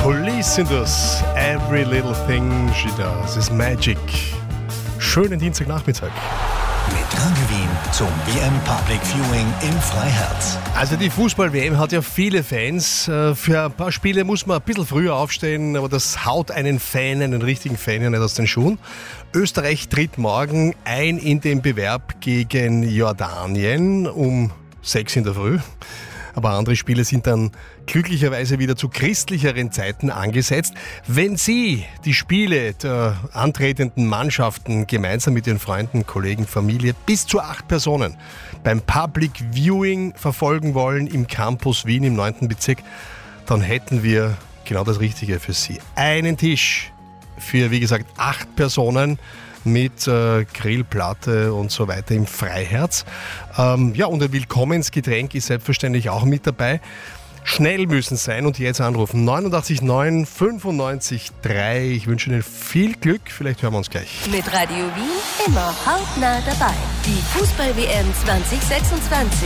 Police sind das. Every little thing she does is magic. Schönen Dienstagnachmittag. Mit Rangewin zum WM Public Viewing im Freiherz. Also die Fußball-WM hat ja viele Fans. Für ein paar Spiele muss man ein bisschen früher aufstehen, aber das haut einen richtigen Fan ja nicht aus den Schuhen. Österreich tritt morgen ein in den Bewerb gegen Jordanien um 6 in der Früh. Aber andere Spiele sind dann glücklicherweise wieder zu christlicheren Zeiten angesetzt. Wenn Sie die Spiele der antretenden Mannschaften gemeinsam mit Ihren Freunden, Kollegen, Familie bis zu 8 Personen beim Public Viewing verfolgen wollen im Campus Wien im 9. Bezirk, dann hätten wir genau das Richtige für Sie. Einen Tisch für, wie gesagt, 8 Personen mit Grillplatte und so weiter im Freiherz. Und ein Willkommensgetränk ist selbstverständlich auch mit dabei. Schnell müssen sein und jetzt anrufen. 89 9 95 3. Ich wünsche Ihnen viel Glück. Vielleicht hören wir uns gleich. Mit Radio Wien immer hautnah dabei. Die Fußball-WM 2026.